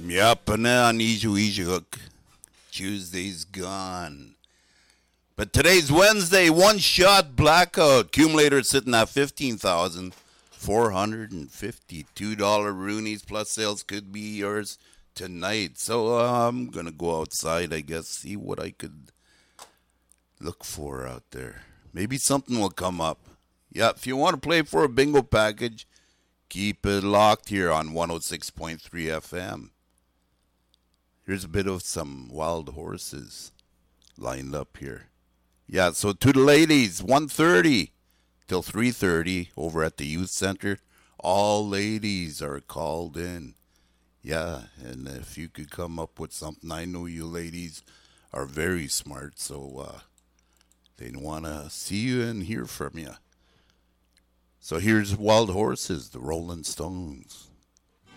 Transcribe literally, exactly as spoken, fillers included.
Yep, and on Easy Easy Hook. Tuesday's gone. But today's Wednesday, one shot blackout. Accumulator sitting at fifteen thousand four hundred fifty-two dollars. Roonies plus sales could be yours tonight. So uh, I'm going to go outside, I guess, see what I could look for out there. Maybe something will come up. Yeah, if you want to play for a bingo package, keep it locked here on one oh six point three F M. Here's a bit of some wild horses lined up here. Yeah, so to the ladies, one thirty till three thirty over at the youth center. All ladies are called in. Yeah, and if you could come up with something, I know you ladies are very smart, so uh, they want to see you and hear from you. So here's Wild Horses, the Rolling Stones.